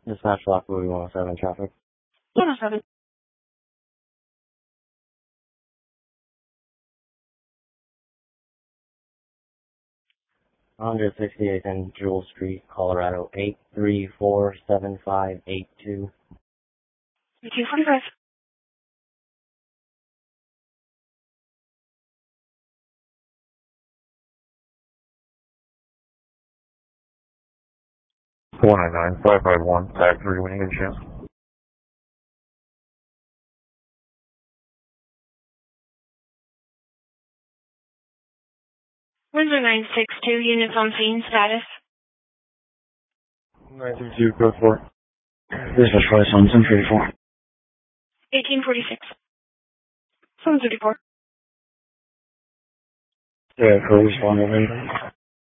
Dispatch Lockwood 107 traffic. 107. 168th and Jewel Street, Colorado 8347582. 245. Four nine nine 551 tag 3 winning a chance. Windsor 962, units on scene, status. 932 code 4. Dispatch Flight 734. 1846. 734. Yeah, co-responder.